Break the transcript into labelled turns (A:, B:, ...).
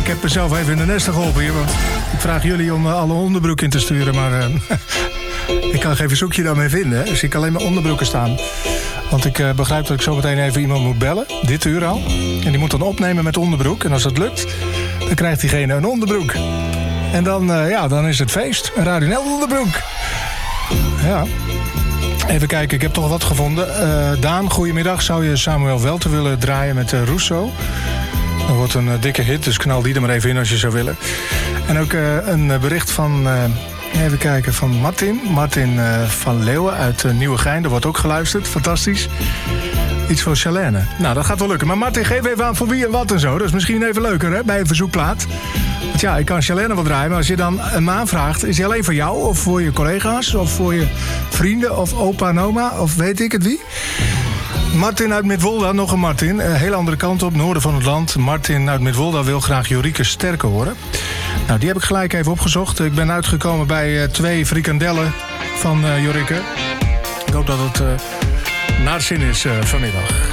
A: Ik heb mezelf even in de nesten geholpen hier. Want ik vraag jullie om alle onderbroek in te sturen. Maar ik kan geen verzoekje daarmee vinden. Hè? Dus ik kan alleen maar onderbroeken staan. Want ik begrijp dat ik zo meteen even iemand moet bellen. Dit uur al. En die moet dan opnemen met onderbroek. En als dat lukt, dan krijgt diegene een onderbroek. En dan is het feest. Een Radio Nel onderbroek. Ja. Even kijken, ik heb toch wat gevonden. Daan, goedemiddag. Zou je Samuel Welten willen draaien met Rousseau? Dat wordt een dikke hit, dus knal die er maar even in als je zou willen. En ook een bericht van, even kijken, van Martin. Martin van Leeuwen uit Nieuwegein. Er wordt ook geluisterd, fantastisch. Iets voor Charlène. Nou, dat gaat wel lukken. Maar Martin, geef even aan voor wie en wat en zo. Dat is misschien even leuker, hè, bij een verzoekplaat. Want ja, ik kan Charlène wel draaien, maar als je dan een maand vraagt... is die alleen voor jou, of voor je collega's, of voor je vrienden... of opa en oma, of weet ik het wie? Martin uit Midwolda, nog een Martin. Heel andere kant op, noorden van het land. Martin uit Midwolda wil graag Jorike Sterke horen. Nou, die heb ik gelijk even opgezocht. Ik ben uitgekomen bij 2 frikandellen van Jorike. Ik hoop dat het naar zin is vanmiddag.